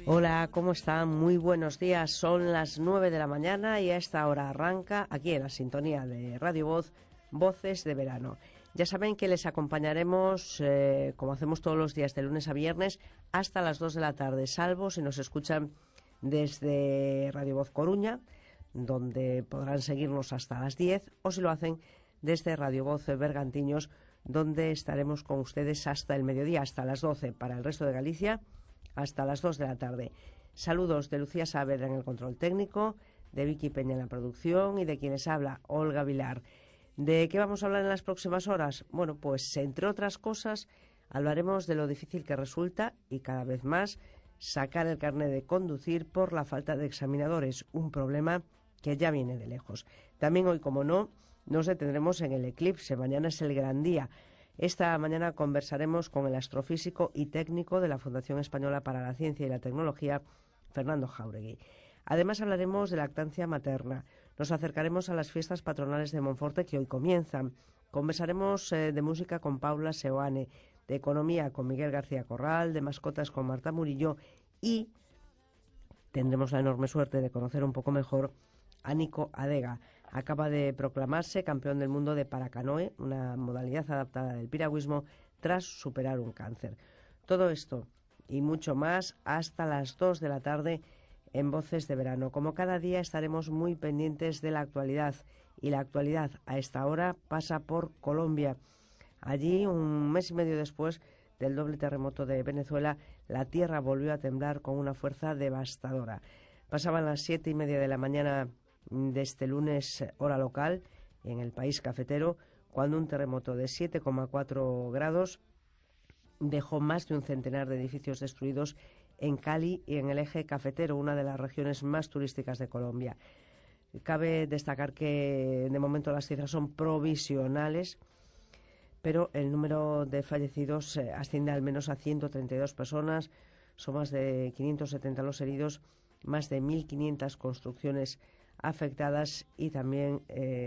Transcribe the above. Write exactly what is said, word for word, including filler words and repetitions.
Hola, ¿cómo están? Muy buenos días. Son las nueve de la mañana y a esta hora arranca, aquí en la sintonía de Radio Voz, Voces de Verano. Ya saben que les acompañaremos, eh, como hacemos todos los días, de lunes a viernes, hasta las dos de la tarde, salvo si nos escuchan desde Radio Voz Coruña, donde podrán seguirnos hasta las diez, o si lo hacen desde Radio Voz Bergantiños, donde estaremos con ustedes hasta el mediodía, hasta las doce, para el resto de Galicia, hasta las dos de la tarde. Saludos de Lucía Saavedra en el control técnico, de Vicky Peña en la producción y de quienes habla, Olga Vilar. ¿De qué vamos a hablar en las próximas horas? Bueno, pues entre otras cosas hablaremos de lo difícil que resulta, y cada vez más, sacar el carnet de conducir por la falta de examinadores, un problema que ya viene de lejos. También hoy, como no, nos detendremos en el eclipse. Mañana es el gran día. Esta mañana conversaremos con el astrofísico y técnico de la Fundación Española para la Ciencia y la Tecnología, Fernando Jáuregui. Además hablaremos de lactancia materna. Nos acercaremos a las fiestas patronales de Monforte que hoy comienzan. Conversaremos eh, de música con Paula Seoane, de economía con Miguel García Corral, de mascotas con Marta Murillo y tendremos la enorme suerte de conocer un poco mejor a Nico Adega. Acaba de proclamarse campeón del mundo de paracanoe, una modalidad adaptada del piragüismo, tras superar un cáncer. Todo esto y mucho más hasta las dos de la tarde en Voces de Verano. Como cada día estaremos muy pendientes de la actualidad, y la actualidad a esta hora pasa por Colombia. Allí, un mes y medio después del doble terremoto de Venezuela, la tierra volvió a temblar con una fuerza devastadora. Pasaban las siete y media de la mañana de este lunes, hora local, en el país cafetero, cuando un terremoto de siete coma cuatro grados dejó más de un centenar de edificios destruidos en Cali y en el eje cafetero, una de las regiones más turísticas de Colombia. Cabe destacar que de momento las cifras son provisionales, pero el número de fallecidos asciende al menos a ciento treinta y dos personas, son más de quinientos setenta los heridos, más de mil quinientas construcciones afectadas y también eh,